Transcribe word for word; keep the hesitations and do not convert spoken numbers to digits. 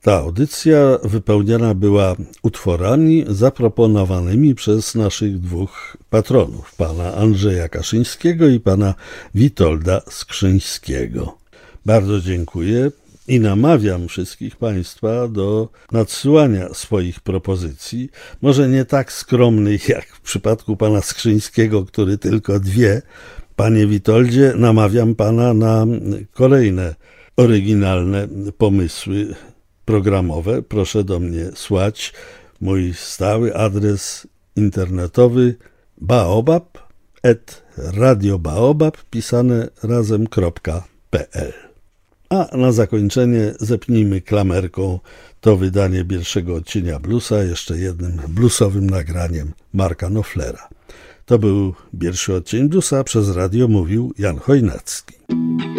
Ta audycja wypełniana była utworami zaproponowanymi przez naszych dwóch patronów, pana Andrzeja Kaszyńskiego i pana Witolda Skrzyńskiego. Bardzo dziękuję i namawiam wszystkich państwa do nadsyłania swoich propozycji, może nie tak skromnych jak w przypadku pana Skrzyńskiego, który tylko dwie. Panie Witoldzie, namawiam pana na kolejne oryginalne pomysły programowe. Proszę do mnie słać. Mój stały adres internetowy baobab at radiobaobab pisane razem.pl. A na zakończenie zepnijmy klamerką to wydanie pierwszego odcienia bluesa jeszcze jednym bluesowym nagraniem Marka Knopflera. To był pierwszy odcień bluesa, przez radio mówił Jan Chojnacki.